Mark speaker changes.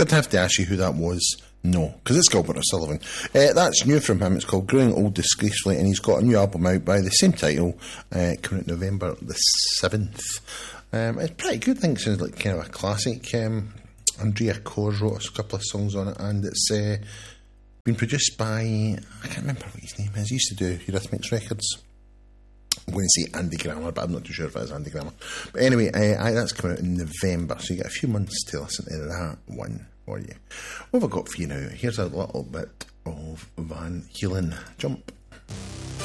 Speaker 1: did have to ask you who that was. No, because it's Gilbert O'Sullivan. That's new from him. It's called Growing Old Disgracefully, and he's got a new album out by the same title, coming out November the 7th. It's pretty good. I think it sounds like kind of a classic. Andrea Kors wrote a couple of songs on it, and it's been produced by, I can't remember what his name is. He used to do Eurythmics Records. I'm going to say Andy Grammer, but I'm not too sure if it is Andy Grammer. But anyway, that's coming out in November, so you get a few months to listen to that one for you. What have I got for you now? Here's a little bit of Van Halen. Jump.